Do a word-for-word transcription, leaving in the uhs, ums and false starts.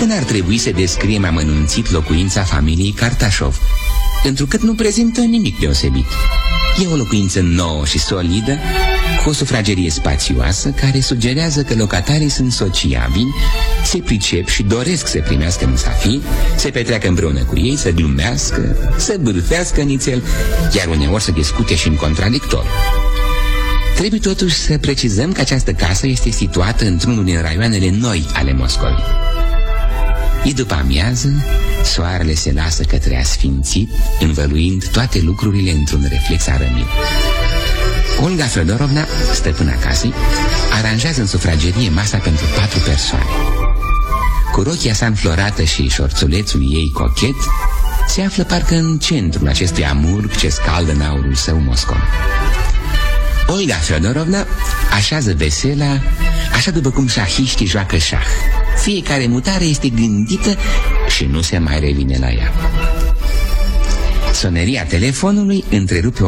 că n-ar trebui să descriem amănunțit locuința familiei Kartașov, întrucât nu prezintă nimic deosebit. E o locuință nouă și solidă, cu o sufragerie spațioasă, care sugerează că locatarii sunt sociabili, se pricep și doresc să primească musafiri, se petreacă împreună cu ei, să glumească, să bârfească nițel, iar uneori să discute și în contradictor. Trebuie totuși să precizăm că această casă este situată într-unul din raioanele noi ale Moscovei. E după amiază, soarele se lasă către asfințit, învăluind toate lucrurile într-un reflex arămit. Olga Feodorovna, stăpâna casei, aranjează în sufragerie masa pentru patru persoane. Cu rochia sa înflorată și șorțulețul ei cochet, se află parcă în centrul acestui amurg ce scaldă în aurul său Moscov. Olga Feodorovna așează vesela așa după cum șahiștii joacă șah. Fiecare mutare este gândită și nu se mai revine la ea. Soneria telefonului întrerupe